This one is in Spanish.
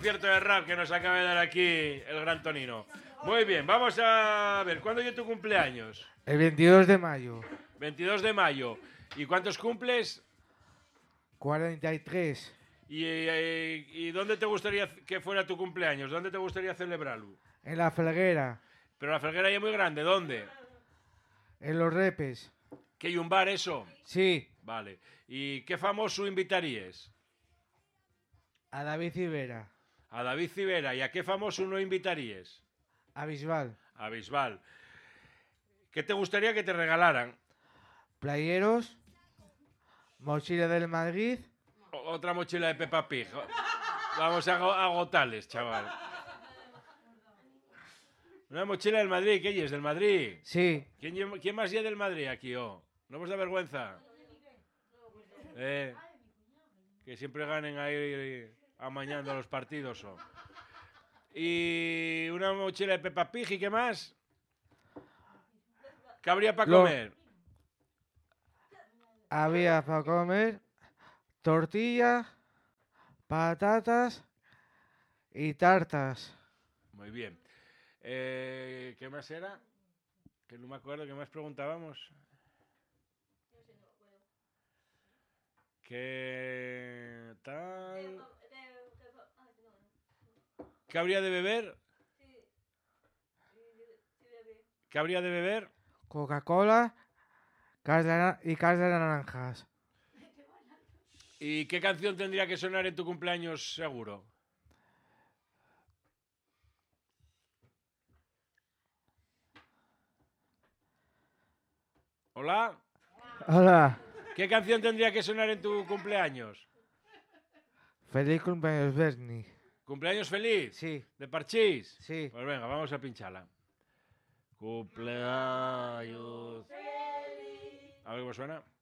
concierto de rap que nos acaba de dar aquí el gran Tonino. Muy bien, vamos a ver, ¿cuándo es tu cumpleaños? El 22 de mayo. 22 de mayo. ¿Y cuántos cumples? 43. ¿Y dónde te gustaría que fuera tu cumpleaños? ¿Dónde te gustaría celebrarlo? En la Felguera. Pero la Felguera ya es muy grande, ¿dónde? En los Repes. ¿Que hay un bar eso? Sí. Vale. ¿Y qué famoso invitarías? A David Civera. A David Civera. ¿Y a qué famoso no invitarías? A Bisbal. A Bisbal. ¿Qué te gustaría que te regalaran? Playeros. Mochila del Madrid. Otra mochila de Peppa Pig. Vamos a agotarles, chaval. Una mochila del Madrid, ¿qué es? ¿Del Madrid? Sí. ¿Quién más es del Madrid aquí, oh? ¿No os da vergüenza? Que siempre ganen ahí amañando los partidos, oh. Y una mochila de Peppa Pig, ¿y qué más? ¿Qué habría para comer? Había para comer tortilla, patatas y tartas. Muy bien. ¿Qué más era? Que no me acuerdo, ¿qué más preguntábamos? ¿Qué tal? ¿Qué habría de beber? ¿Qué habría de beber? Coca-Cola y cas de naranjas. ¿Y qué canción tendría que sonar en tu cumpleaños seguro? ¿Hola? Hola. ¿Qué canción tendría que sonar en tu cumpleaños? Feliz cumpleaños, Bernie. ¿Cumpleaños feliz? Sí. ¿De Parchís? Sí. Pues venga, vamos a pincharla. Cumpleaños feliz. A ver cómo suena.